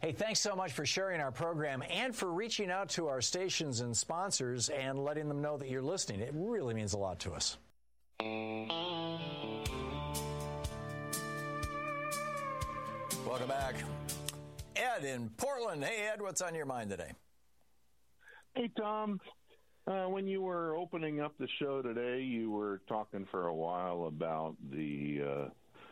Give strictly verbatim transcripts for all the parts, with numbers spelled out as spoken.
Hey, thanks so much for sharing our program and for reaching out to our stations and sponsors and letting them know that you're listening. It really means a lot to us. Welcome back. Ed in Portland. Hey, Ed, what's on your mind today? Hey, Tom. Uh, when you were opening up the show today, you were talking for a while about the uh,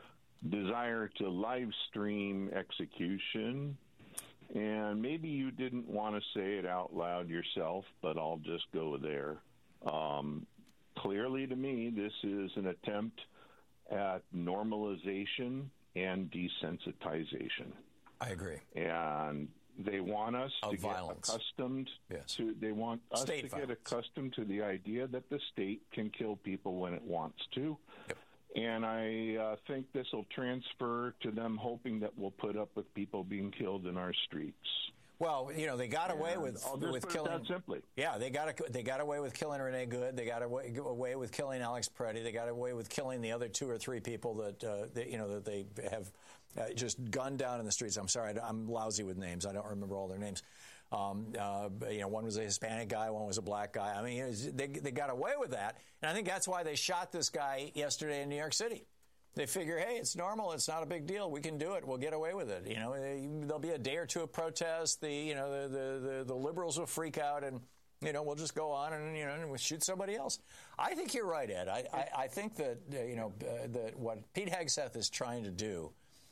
desire to live stream execution. And maybe you didn't want to say it out loud yourself, but I'll just go there. Um, clearly to me, this is an attempt at normalization and desensitization. I agree. And they want us of to violence. get accustomed yes. to, they want us state to violence. get accustomed to the idea that the state can kill people when it wants to. Yep. And I uh, think this will transfer to them hoping that we'll put up with people being killed in our streets. Well, you know, they got away and with I'll just with put killing. it that simply. Yeah, they got they got away with killing Renee Good. They got away, away with killing Alex Preddy. They got away with killing the other two or three people that, uh, that you know that they have uh, just gunned down in the streets. I'm sorry, I'm lousy with names. I don't remember all their names. Um, uh, you know, one was a Hispanic guy, one was a black guy. I mean, it was, they they got away with that, and I think that's why they shot this guy yesterday in New York City. They figure, hey, it's normal. It's not a big deal. We can do it. We'll get away with it. You know, there'll be a day or two of protest. The you know the the, the, the liberals will freak out, and you know we'll just go on and you know and we'll shoot somebody else. I think you're right, Ed. I I, I think that uh, you know uh, that what Pete Hegseth is trying to do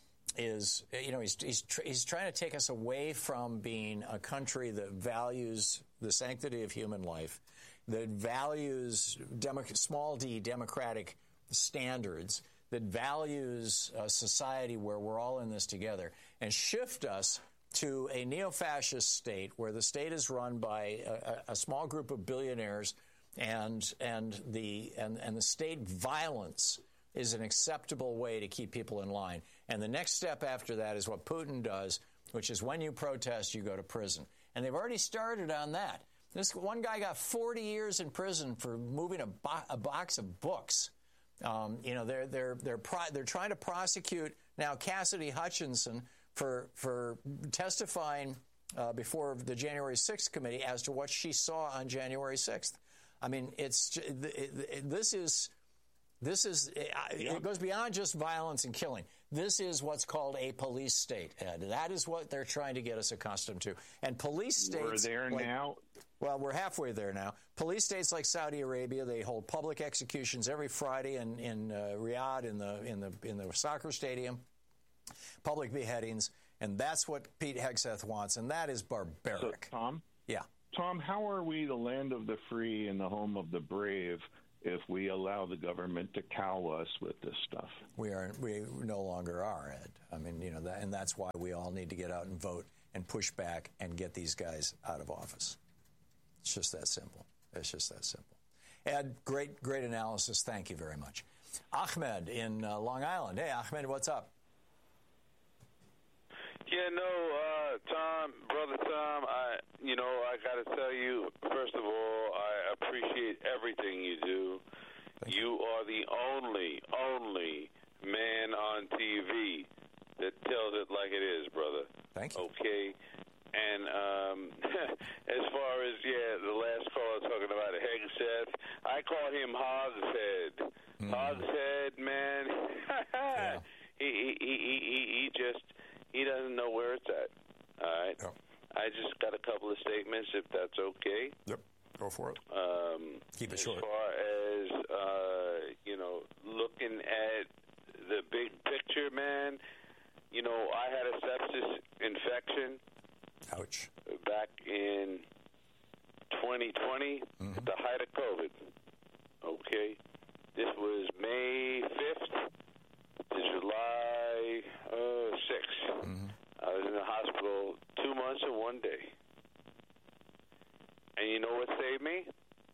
is you know he's he's tr- he's trying to take us away from being a country that values the sanctity of human life, that values demo- small d democratic standards, that values a society where we're all in this together, and shift us to a neo-fascist state where the state is run by a, a small group of billionaires, and and the and, and the state violence is an acceptable way to keep people in line. And the next step after that is what Putin does, which is when you protest, you go to prison. And they've already started on that. This one guy got forty years in prison for moving a, bo- a box of books. Um, you know, they're they're they're pro- they're trying to prosecute now Cassidy Hutchinson for for testifying uh, before the January sixth committee as to what she saw on January sixth. I mean, it's it, it, this is this is it, it goes beyond just violence and killing. This is what's called a police state, Ed. That is what they're trying to get us accustomed to. And police states We're there like, now. Well, we're halfway there now. Police states like Saudi Arabia, they hold public executions every Friday in in uh, Riyadh in the in the in the soccer stadium, public beheadings, and that's what Pete Hegseth wants, and that is barbaric. So, Tom? Yeah. Tom, how are we the land of the free and the home of the brave if we allow the government to cow us with this stuff? We are we no longer are, Ed. I mean, you know, that, and that's why we all need to get out and vote and push back and get these guys out of office. It's just that simple. It's just that simple. Ed, great, great analysis. Thank you very much. Ahmed in uh, Long Island. Hey, Ahmed, what's up? Yeah, no, uh, Tom, brother Tom, I, you know, I got to tell you, first of all, I appreciate everything you do. Thank you. you are the only, only man on T V that tells it like it is, brother. Thank you. Okay. And um, as far as, yeah, the last caller talking about Hegseth, I call him Hogshead. Mm. Hogshead, man. Yeah. he, he, he, he, he just, he doesn't know where it's at. All right? Yep. I just got a couple of statements, if that's okay. Yep. Go for it. Um, Keep it short. As far as, uh, you know, looking at the big picture, man, you know, I had a sepsis infection. Ouch. Back in twenty twenty, mm-hmm. at the height of COVID. Okay. This was May fifth to July uh, sixth. Mm-hmm. I was in the hospital two months and one day. And you know what saved me?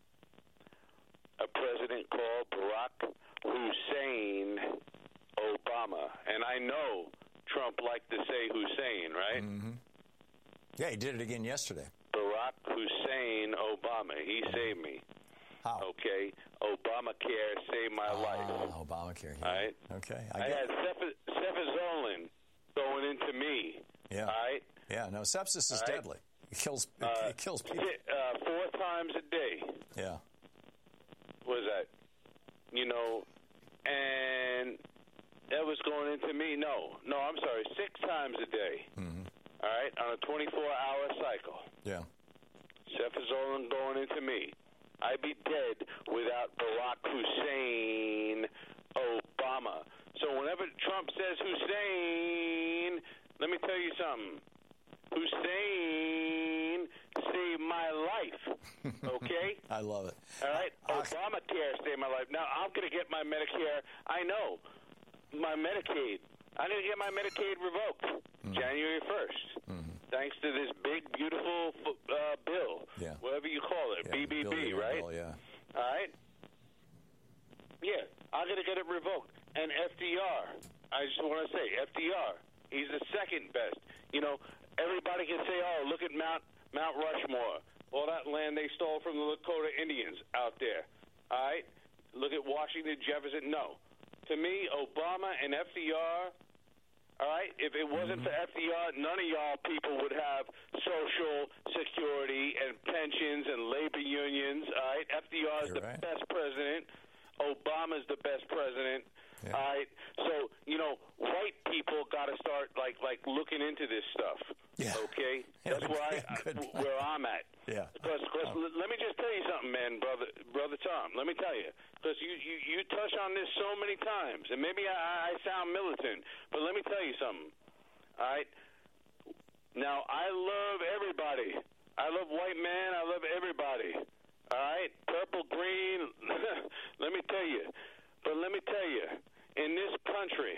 A president called Barack Hussein Obama. And I know Trump liked to say Hussein, right? Mm-hmm. Yeah, he did it again yesterday. Barack Hussein Obama. He saved me. How? Okay. Obamacare saved my uh, life. Obamacare. Yeah. All right? Okay. I, I get had cef- cefazolin going into me. Yeah. All right? Yeah, no, sepsis is right? deadly. It kills, it, uh, it kills people. Uh, four times a day. Yeah. What is that? You know, and that was going into me. No, no, I'm sorry, six times a day. Mm-hmm. All right, on a twenty-four hour cycle. Yeah. Cefazolin going into me. I'd be dead without Barack Hussein Obama. So whenever Trump says Hussein, let me tell you something. Hussein saved my life, okay? I love it. All right? Uh, Obamacare saved my life. Now, I'm going to get my Medicare. I know. My Medicaid. I'm going to get my Medicaid revoked mm-hmm. January first. Mm-hmm. Thanks to this big, beautiful uh, bill, yeah. whatever you call it, yeah, B B B, bill, right? Bill, yeah. All right? Yeah, I'm going to get it revoked. And F D R, I just want to say, F D R, he's the second best. You know, everybody can say, oh, look at Mount Mount Rushmore, all that land they stole from the Lakota Indians out there. All right? Look at Washington, Jefferson. No. To me, Obama and F D R, all right, if it wasn't mm-hmm. for F D R, none of y'all people would have Social Security and pensions and labor unions, all right? F D R is You're the right. best president. Obama's the best president. Yeah. All right, so you know, white people got to start like like looking into this stuff. Yeah. Okay, yeah, that's where I, I where I'm at. Yeah. Because oh. l- let me just tell you something, man, brother, brother Tom. Let me tell you, because you, you you touch on this so many times, and maybe I, I sound militant, but let me tell you something. All right. Now I love everybody. I love white man. I love everybody. All right, purple, green. Let me tell you. But let me tell you, in this country,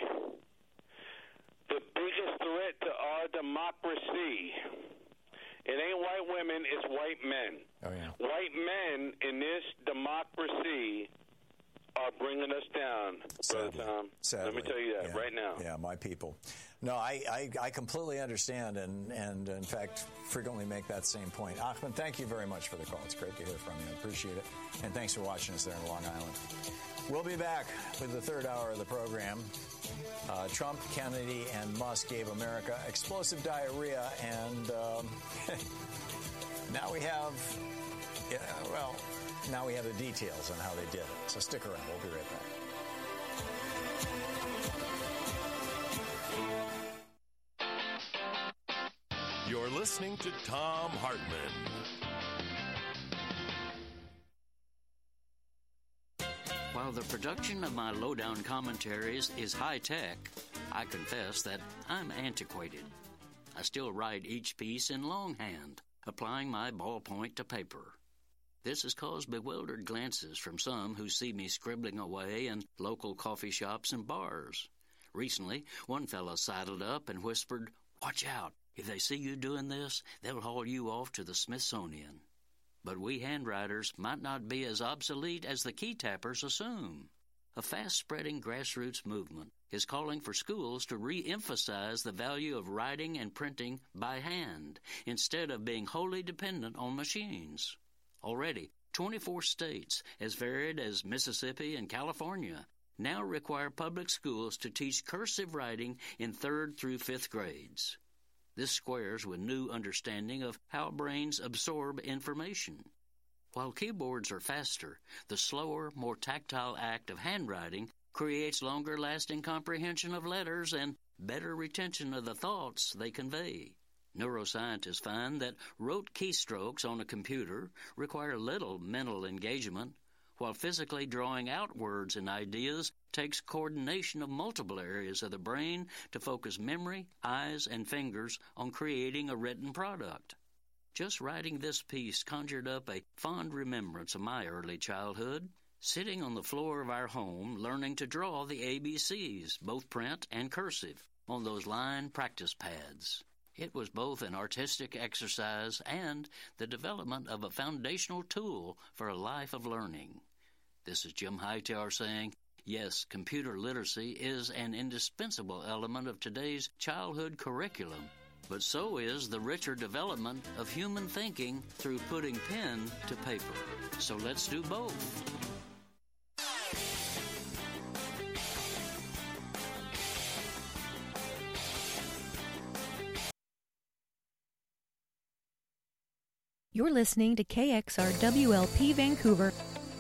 the biggest threat to our democracy, it ain't white women, it's white men. Oh, yeah. White men in this democracy are bringing us down, Sadly. Brother Tom. Sadly. Let me tell you that yeah. right now. Yeah, my people. No, I, I, I completely understand and, and, in fact, frequently make that same point. Ahmed, thank you very much for the call. It's great to hear from you. I appreciate it. And thanks for watching us there in Long Island. We'll be back with the third hour of the program. Uh, Trump, Kennedy, and Musk gave America explosive diarrhea, and um, now we have, yeah, well, now we have the details on how they did it. So stick around. We'll be right back. You're listening to Thom Hartmann. While the production of my lowdown commentaries is high-tech, I confess that I'm antiquated. I still write each piece in longhand, applying my ballpoint to paper. This has caused bewildered glances from some who see me scribbling away in local coffee shops and bars. Recently, one fellow sidled up and whispered, "Watch out. If they see you doing this, they'll haul you off to the Smithsonian." But we handwriters might not be as obsolete as the key tappers assume. A fast-spreading grassroots movement is calling for schools to re-emphasize the value of writing and printing by hand instead of being wholly dependent on machines. Already, twenty-four states, as varied as Mississippi and California, now require public schools to teach cursive writing in third through fifth grades. This squares with new understanding of how brains absorb information. While keyboards are faster, the slower, more tactile act of handwriting creates longer-lasting comprehension of letters and better retention of the thoughts they convey. Neuroscientists find that rote keystrokes on a computer require little mental engagement, while physically drawing out words and ideas takes coordination of multiple areas of the brain to focus memory, eyes, and fingers on creating a written product. Just writing this piece conjured up a fond remembrance of my early childhood, sitting on the floor of our home learning to draw the A B Cs, both print and cursive, on those line practice pads. It was both an artistic exercise and the development of a foundational tool for a life of learning. This is Jim Hightower saying, yes, computer literacy is an indispensable element of today's childhood curriculum, but so is the richer development of human thinking through putting pen to paper. So let's do both. You're listening to K X R W L P Vancouver.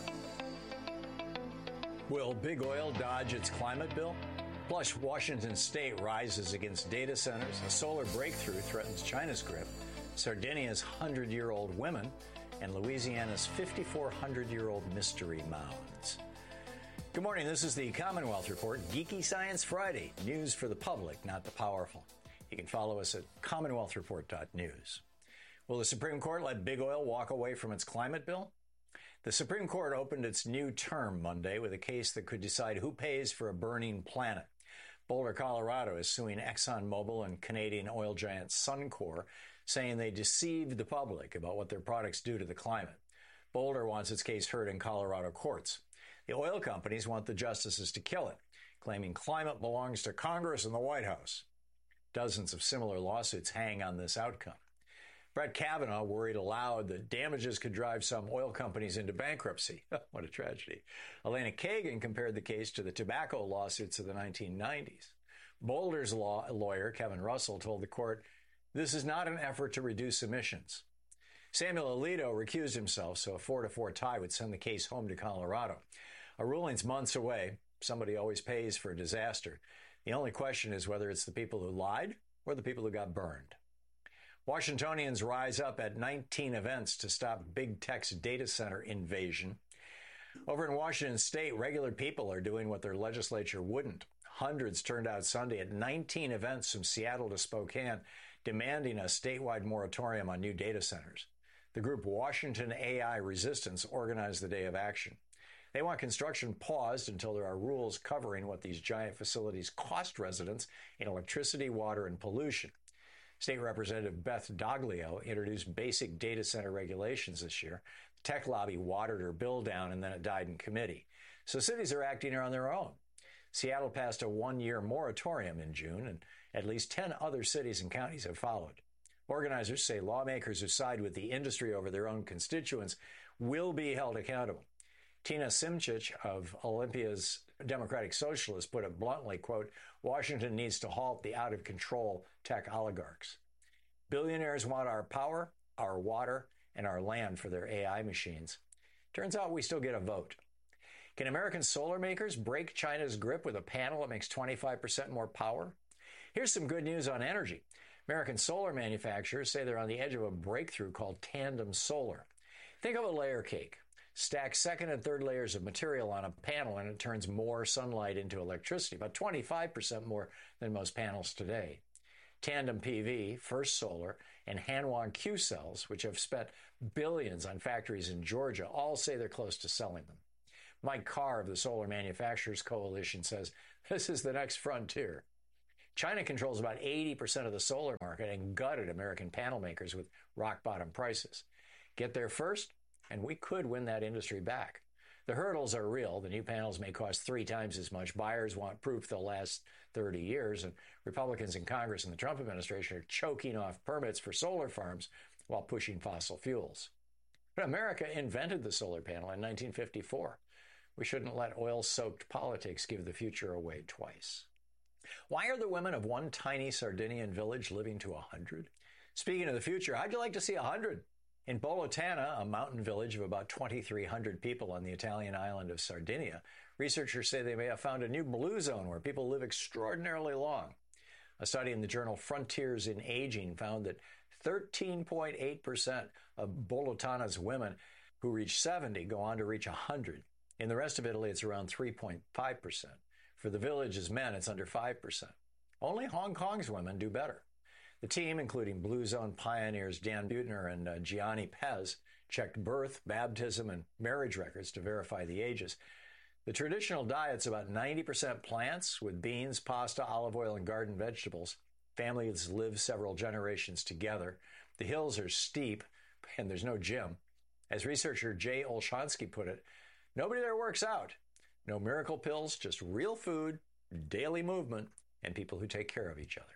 Will big oil dodge its climate bill? Plus, Washington state rises against data centers. A solar breakthrough threatens China's grip. Sardinia's hundred-year-old women, and Louisiana's fifty-four hundred-year-old mystery mounds. Good morning. This is the Commonwealth Report, Geeky Science Friday. News for the public, not the powerful. You can follow us at commonwealth report dot news. Will the Supreme Court let big oil walk away from its climate bill? The Supreme Court opened its new term Monday with a case that could decide who pays for a burning planet. Boulder, Colorado is suing ExxonMobil and Canadian oil giant Suncor, saying they deceived the public about what their products do to the climate. Boulder wants its case heard in Colorado courts. The oil companies want the justices to kill it, claiming climate belongs to Congress and the White House. Dozens of similar lawsuits hang on this outcome. Brett Kavanaugh worried aloud that damages could drive some oil companies into bankruptcy. What a tragedy. Elena Kagan compared the case to the tobacco lawsuits of the nineteen nineties. Boulder's law lawyer, Kevin Russell, told the court, "This is not an effort to reduce emissions." Samuel Alito recused himself, so a four to four tie would send the case home to Colorado. A ruling's months away. Somebody always pays for a disaster. The only question is whether it's the people who lied or the people who got burned. Washingtonians rise up at nineteen events to stop big tech's data center invasion. Over in Washington state, regular people are doing what their legislature wouldn't. Hundreds turned out Sunday at nineteen events from Seattle to Spokane, demanding a statewide moratorium on new data centers. The group Washington A I Resistance organized the day of action. They want construction paused until there are rules covering what these giant facilities cost residents in electricity, water, and pollution. State Representative Beth Doglio introduced basic data center regulations this year. The tech lobby watered her bill down, and then it died in committee. So cities are acting on their own. Seattle passed a one-year moratorium in June, and at least ten other cities and counties have followed. Organizers say lawmakers who side with the industry over their own constituents will be held accountable. Tina Simchich of Olympia's Democratic Socialists put it bluntly, quote, "Washington needs to halt the out-of-control tech oligarchs. Billionaires want our power, our water, and our land for their A I machines. Turns out we still get a vote." Can American solar makers break China's grip with a panel that makes twenty-five percent more power? Here's some good news on energy. American solar manufacturers say they're on the edge of a breakthrough called tandem solar. Think of a layer cake. Stack second and third layers of material on a panel and it turns more sunlight into electricity, about twenty-five percent more than most panels today. Tandem P V, First Solar, and Hanwha Q Cells, which have spent billions on factories in Georgia, all say they're close to selling them. Mike Carr of the Solar Manufacturers Coalition says this is the next frontier. China controls about eighty percent of the solar market and gutted American panel makers with rock-bottom prices. Get there first, and we could win that industry back. The hurdles are real. The new panels may cost three times as much. Buyers want proof they'll last thirty years, and Republicans in Congress and the Trump administration are choking off permits for solar farms while pushing fossil fuels. But America invented the solar panel in nineteen fifty-four. We shouldn't let oil-soaked politics give the future away twice. Why are the women of one tiny Sardinian village living to one hundred? Speaking of the future, how'd you like to see one hundred? In Bolotana, a mountain village of about twenty-three hundred people on the Italian island of Sardinia, researchers say they may have found a new blue zone where people live extraordinarily long. A study in the journal Frontiers in Aging found that thirteen point eight percent of Bolotana's women who reach seventy go on to reach one hundred. In the rest of Italy, it's around three point five percent. For the village's men, it's under five percent. Only Hong Kong's women do better. The team, including Blue Zone pioneers Dan Buettner and uh, Gianni Pez, checked birth, baptism, and marriage records to verify the ages. The traditional diet's about ninety percent plants with beans, pasta, olive oil, and garden vegetables. Families live several generations together. The hills are steep, and there's no gym. As researcher Jay Olshansky put it, nobody there works out. No miracle pills, just real food, daily movement, and people who take care of each other.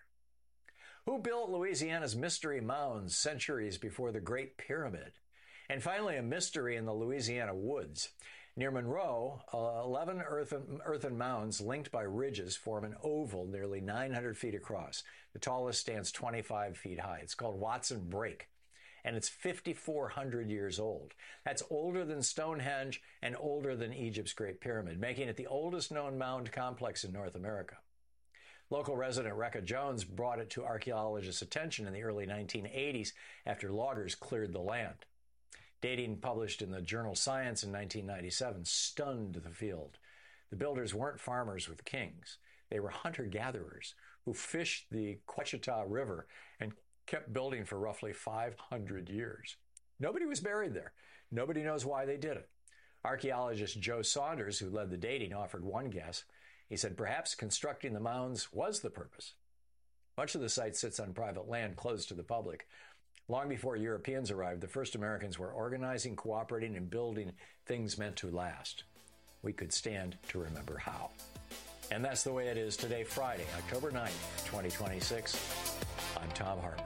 Who built Louisiana's mystery mounds centuries before the Great Pyramid? And finally, a mystery in the Louisiana woods. Near Monroe, uh, eleven earthen, earthen mounds linked by ridges form an oval nearly nine hundred feet across. The tallest stands twenty-five feet high. It's called Watson Break. and it's fifty-four hundred years old. That's older than Stonehenge and older than Egypt's Great Pyramid, making it the oldest known mound complex in North America. Local resident Rekha Jones brought it to archaeologists' attention in the early nineteen eighties after loggers cleared the land. Dating published in the journal Science in nineteen ninety-seven stunned the field. The builders weren't farmers with kings. They were hunter-gatherers who fished the Ouachita River and kept building for roughly five hundred years. Nobody was buried there. Nobody knows why they did it. Archaeologist Joe Saunders, who led the dating, offered one guess. He said perhaps constructing the mounds was the purpose. Much of the site sits on private land closed to the public. Long before Europeans arrived, the first Americans were organizing, cooperating, and building things meant to last. We could stand to remember how. And that's the way it is today, Friday, October ninth, twenty twenty-six. I'm Thom Hartmann.